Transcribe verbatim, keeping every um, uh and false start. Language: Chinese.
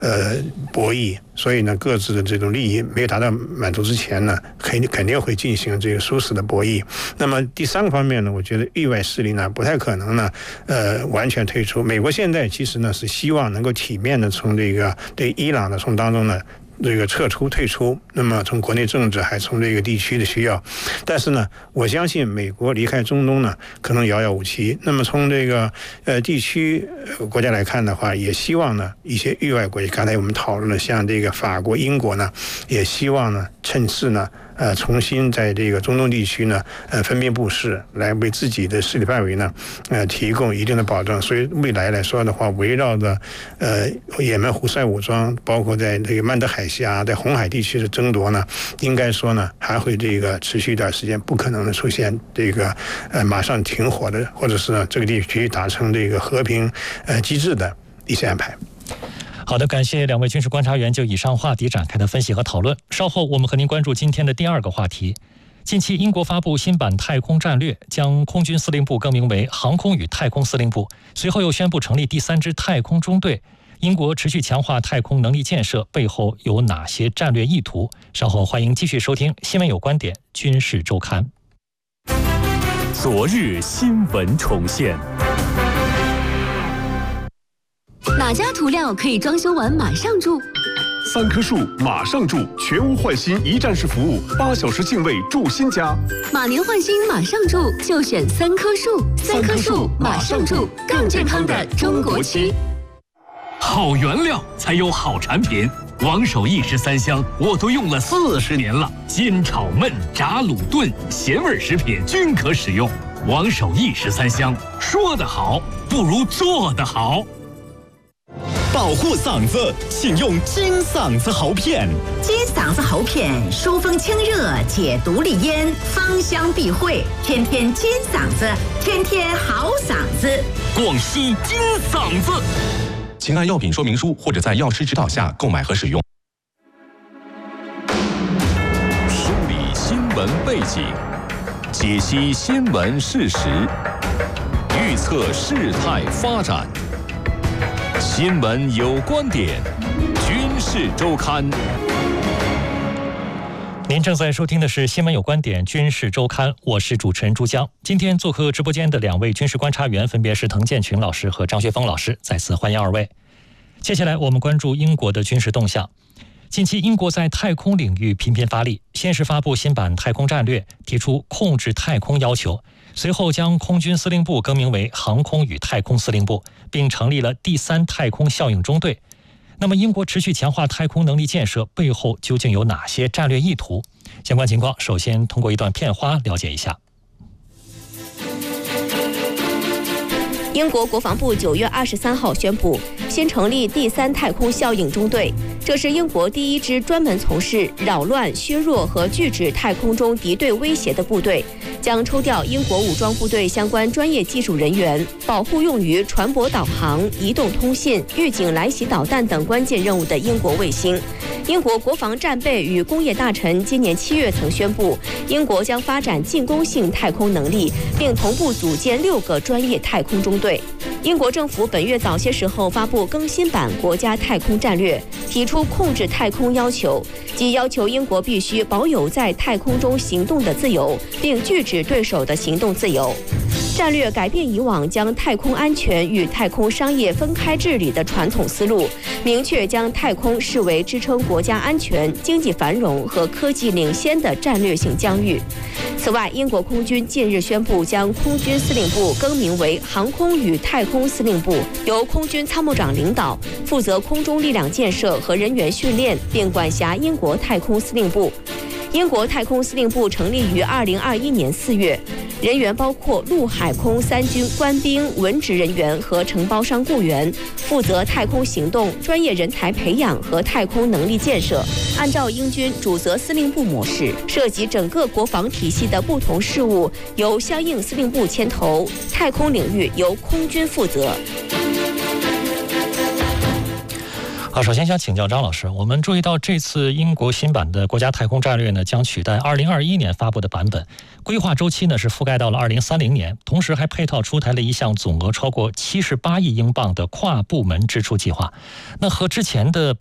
呃，博弈，所以呢，各自的这种利益没有达到满足之前呢，肯肯定会进行这个殊死的博弈。那么第三个方面呢，我觉得域外势力呢不太可能呢，呃，完全退出。美国现在其实呢是希望能够体面的从这个对伊朗的从当中呢。这个撤出退出，那么从国内政治还从这个地区的需要，但是呢，我相信美国离开中东呢，可能遥遥无期。那么从这个呃地区国家来看的话，也希望呢一些域外国家，刚才我们讨论了，像这个法国、英国呢，也希望呢趁势呢。呃，重新在这个中东地区呢，呃，分别布势，来为自己的势力范围呢，呃，提供一定的保障。所以未来来说的话，围绕着呃也门胡塞武装，包括在这个曼德海峡、在红海地区的争夺呢，应该说呢，还会这个持续一段时间，不可能的出现这个呃马上停火的，或者是呢这个地区达成这个和平呃机制的一些安排。 好的，感谢两位军事观察员就以上话题展开的分析和讨论。稍后我们和您关注今天的第二个话题。近期英国发布新版太空战略，将空军司令部更名为航空与太空司令部，随后又宣布成立第三支太空中队。英国持续强化太空能力建设，背后有哪些战略意图？稍后欢迎继续收听《新闻有观点·军事周刊》。 昨日新闻重现。 哪家涂料可以装修完马上住？ 三棵树马上住，全屋换新一站式服务，八小时净位住新家。 马年换新马上住，就选三棵树。三棵树马上住，更健康的中国区。 好原料才有好产品，王守义十三香我都用了四十年了，煎炒焖炸卤炖咸味食品均可使用。王守义十三香，说得好不如做得好。 保护嗓子，请用金嗓子喉片。 金嗓子喉片疏风清热，解毒利咽，芳香避秽，天天金嗓子，天天好嗓子。 广西金嗓子。 请按药品说明书或者在药师指导下购买和使用。 梳理新闻背景，解析新闻事实，预测事态发展。新闻有观点，军事周刊。 您正在收听的是《新闻有观点·军事周刊》，我是主持人朱江。今天做客直播间的两位军事观察员分别是滕建群老师和张学峰老师，再次欢迎二位。接下来我们关注英国的军事动向。近期英国在太空领域频频发力，先是发布新版太空战略，提出控制太空要求，随后将空军司令部更名为航空与太空司令部，并成立了第三太空效应中队。那么英国持续强化太空能力建设背后究竟有哪些战略意图？相关情况首先通过一段片花了解一下。 英国国防部九月二十三号宣布，新成立第三太空效应中队，这是英国第一支专门从事扰乱、削弱和拒止太空中敌对威胁的部队，将抽调英国武装部队相关专业技术人员，保护用于船舶导航、移动通信、预警来袭导弹等关键任务的英国卫星。英国国防战备与工业大臣今年七月曾宣布，英国将发展进攻性太空能力，并同步组建六个专业太空中队。英国政府本月早些时候发布更新版国家太空战略，提出控制太空要求，即要求英国必须保有在太空中行动的自由，并拒止对手的行动自由。战略改变以往将太空安全与太空商业分开治理的传统思路，明确将太空视为支撑国家安全、经济繁荣和科技领先的战略性疆域。此外，英国空军近日宣布将空军司令部更名为航空与太空司令部，由空军参谋长领导，负责空中力量建设和人员训练，并管辖英国太空司令部。英国太空司令部成立于二零二一年四月，人员包括陆海空三军官兵、文职人员和承包商雇员，负责太空行动、专业人才培养和太空能力建设。按照英军主责司令部模式，涉及整个国防体系的不同事务由相应司令部牵头，太空领域由空军负责。 好，首先想请教张老师，我们注意到这次英国新版的国家太空战略呢，将取代二零二一年发布的版本，规划周期呢是覆盖到了二零三零年，同时还配套出台了一项总额超过七十八亿英镑的跨部门支出计划。那和之前的